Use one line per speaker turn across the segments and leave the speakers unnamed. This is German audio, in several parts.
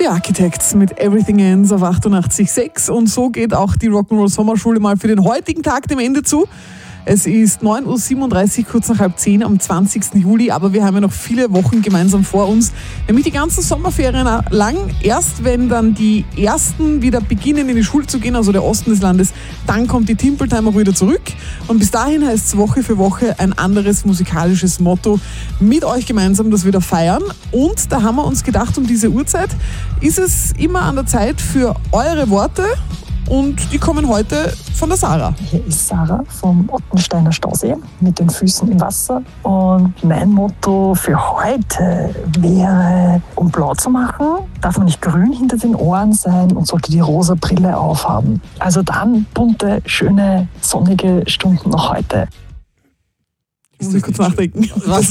The Architects mit Everything Ends auf 88.6 und so geht auch die Rock'n'Roll Sommerschule mal für den heutigen Tag dem Ende zu. Es ist 9.37 Uhr, kurz nach 9:30 am 20. Juli, aber wir haben ja noch viele Wochen gemeinsam vor uns, nämlich die ganzen Sommerferien lang. Erst wenn dann die Ersten wieder beginnen in die Schule zu gehen, also der Osten des Landes, dann kommt die Timpeltime auch wieder zurück. Und bis dahin heißt es Woche für Woche ein anderes musikalisches Motto mit euch gemeinsam, das wir da feiern. Und da haben wir uns gedacht, um diese Uhrzeit ist es immer an der Zeit für eure Worte. Und die kommen heute von der Sarah.
Hier ist Sarah vom Ottensteiner Stausee mit den Füßen im Wasser. Und mein Motto für heute wäre, um blau zu machen, darf man nicht grün hinter den Ohren sein und sollte die rosa Brille aufhaben. Also dann bunte, schöne, sonnige Stunden noch heute.
Muss ich kurz nachdenken.
Was?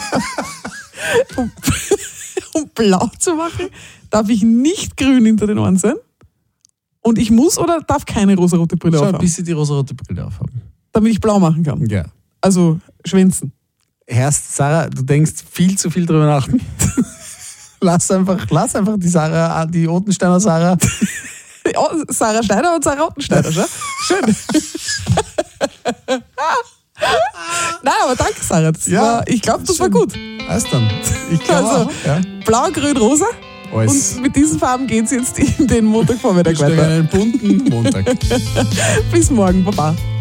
Um blau zu machen, darf ich nicht grün hinter den Ohren sein? Und ich muss oder darf keine rosarote Brille aufhaben?
Schau, bis sie die rosarote Brille aufhaben.
Damit ich blau machen kann?
Ja.
Also schwänzen.
Herrst, Sarah, du denkst viel zu viel drüber nach. Lass einfach die Sarah, die Ottensteiner Sarah.
Oh, Sarah Schneider und Sarah Ottensteiner, schau. Schön. Nein, aber danke, Sarah. Ich glaube, das war gut.
Was dann? Ich glaube
Also,
auch, ja.
Blau, grün, rosa.
Alles.
Und mit diesen Farben geht es jetzt in den Montagvormittag weiter.
Einen bunten Montag.
Bis morgen, Baba.